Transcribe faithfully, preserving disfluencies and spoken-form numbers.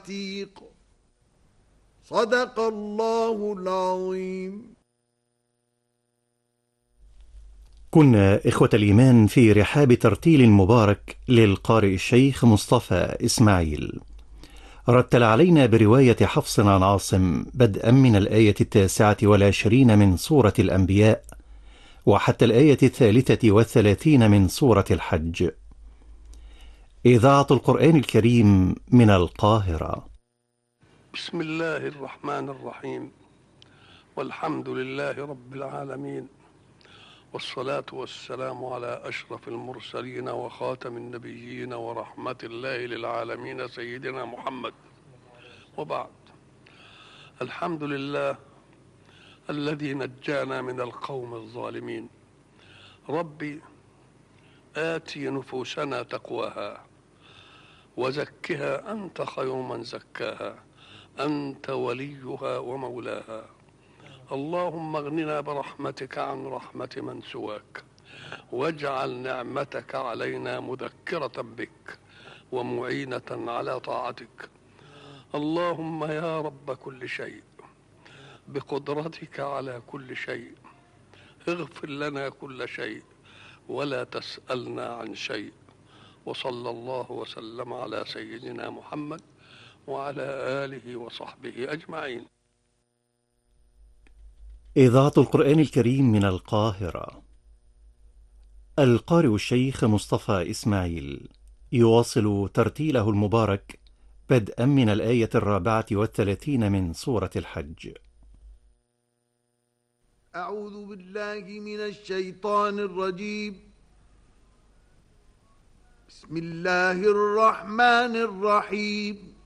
عتيق. صدق الله العظيم. كنا إخوة الإيمان في رحاب ترتيل مبارك للقارئ الشيخ مصطفى إسماعيل. رتل علينا برواية حفص عن عاصم بدءا من الآية التاسعة والعشرين من سورة الأنبياء وحتى الآية الثالثة والثلاثين من سورة الحج. إذاعة القرآن الكريم من القاهرة. بسم الله الرحمن الرحيم، والحمد لله رب العالمين، والصلاة والسلام على أشرف المرسلين وخاتم النبيين ورحمة الله للعالمين سيدنا محمد. وبعد، الحمد لله الذي نجانا من القوم الظالمين. ربي آتي نفوسنا تقواها وزكها أنت خير من زكاها، أنت وليها ومولاها. اللهم اغننا برحمتك عن رحمة من سواك، واجعل نعمتك علينا مذكرة بك ومعينة على طاعتك. اللهم يا رب كل شيء، بقدرتك على كل شيء، اغفر لنا كل شيء ولا تسألنا عن شيء. وصلى الله وسلم على سيدنا محمد وعلى آله وصحبه أجمعين. إذاعة القرآن الكريم من القاهرة. القارئ الشيخ مصطفى إسماعيل يواصل ترتيله المبارك بدءا من الآية الرابعة والثلاثين من سورة الحج. أعوذ بالله من الشيطان الرجيم. بسم الله الرحمن الرحيم.